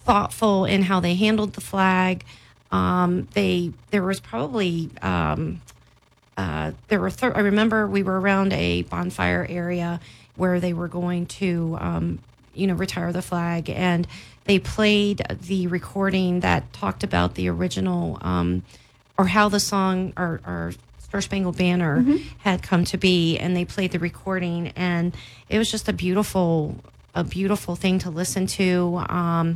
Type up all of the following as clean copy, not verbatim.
thoughtful in how they handled the flag. There was probably I remember we were around a bonfire area where they were going to retire the flag, and they played the recording that talked about the original or how the song or Star Spangled Banner had come to be, and they played the recording, and it was just a beautiful thing to listen to.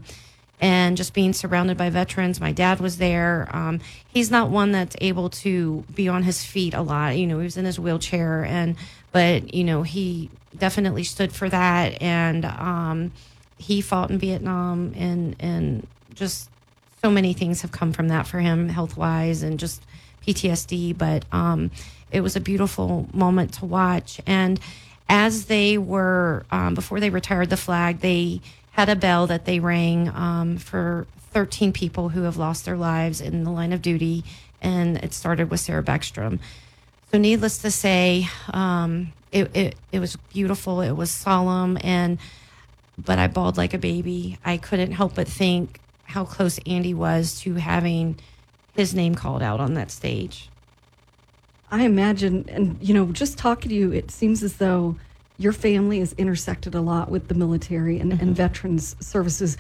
And just being surrounded by veterans. My dad was there. He's not one that's able to be on his feet a lot. He was in his wheelchair, but he definitely stood for that. And he fought in Vietnam, and just so many things have come from that for him, health wise, and just PTSD. But it was a beautiful moment to watch. And as they were, before they retired the flag, they had a bell that they rang for 13 people who have lost their lives in the line of duty, and it started with Sarah Beckstrom. So needless to say, it was beautiful. It was solemn, but I bawled like a baby. I couldn't help but think how close Andy was to having his name called out on that stage. I imagine, and just talking to you, it seems as though your family is intersected a lot with the military and veterans services.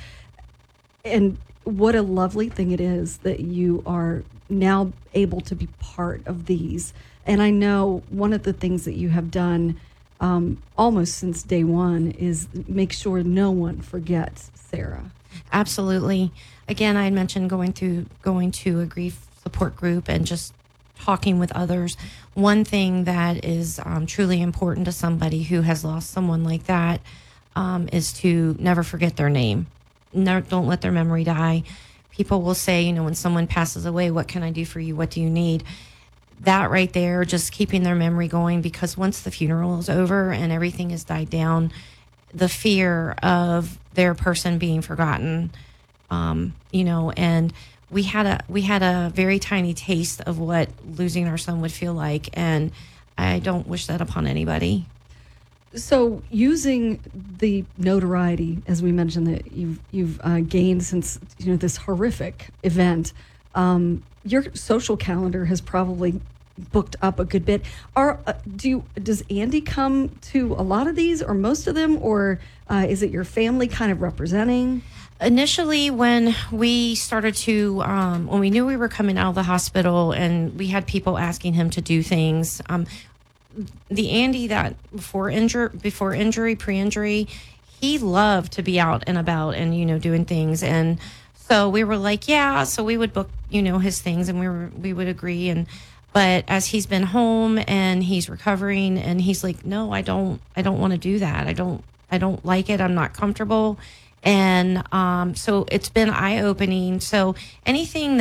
And what a lovely thing it is that you are now able to be part of these. And I know one of the things that you have done almost since day one is make sure no one forgets Sarah. Absolutely. Again, I had mentioned going to a grief support group and just talking with others. One thing that is truly important to somebody who has lost someone like that is to never forget their name. Don't let their memory die. People will say, when someone passes away, what can I do for you? What do you need? That right there, just keeping their memory going, because once the funeral is over and everything has died down, the fear of their person being forgotten, and we had a very tiny taste of what losing our son would feel like, and I don't wish that upon anybody. So, using the notoriety, as we mentioned, that you've gained since this horrific event, your social calendar has probably booked up a good bit. Does Andy come to a lot of these, or most of them, or is it your family kind of representing? Initially, when we started to, when we knew we were coming out of the hospital and we had people asking him to do things, the Andy that before injury, pre-injury, he loved to be out and about and, doing things. And so we were like, yeah, so we would book, his things, and we would agree. But as he's been home and he's recovering, and he's like, no, I don't want to do that. I don't like it. I'm not comfortable. And so it's been eye-opening. So anything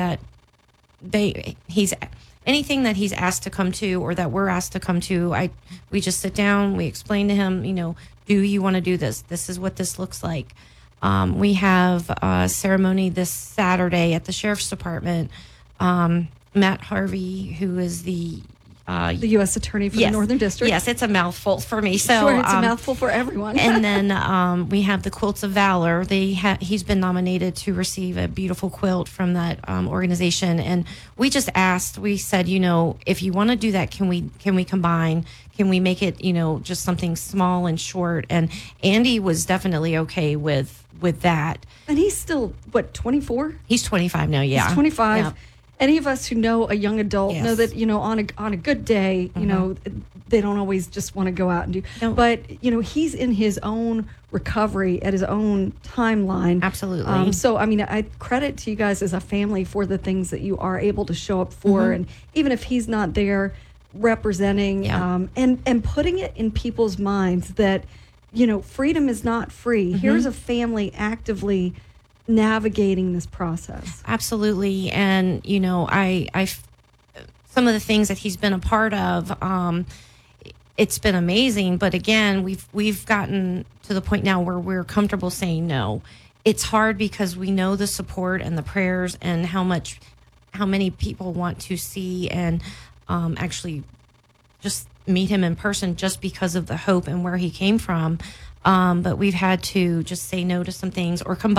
anything that he's asked to come to, or that we're asked to come to, we just sit down, we explain to him, do you want to do this? This is what this looks like. We have a ceremony this Saturday at the Sheriff's Department. Matt Harvey, who is the U.S. Attorney for the Northern District. Yes, it's a mouthful for me. So sure, it's a mouthful for everyone. And then we have the Quilts of Valor. He's been nominated to receive a beautiful quilt from that organization. And we just asked. We said, if you want to do that, can we combine? Can we make it, just something small and short? And Andy was definitely okay with that. And he's still 24? He's 25 now. Yeah, he's 25. Yeah. Any of us who know a young adult know that, on a good day, they don't always just want to go out and do. No. But, he's in his own recovery at his own timeline. Absolutely. So, I credit to you guys as a family for the things that you are able to show up for. And even if he's not there representing and putting it in people's minds that, freedom is not free. Here's a family actively navigating this process. Absolutely. And I some of the things that he's been a part of, it's been amazing, but again, we've gotten to the point now where we're comfortable saying no. It's hard because we know the support and the prayers and how many people want to see and actually just meet him in person, just because of the hope and where he came from. But we've had to just say no to some things or combine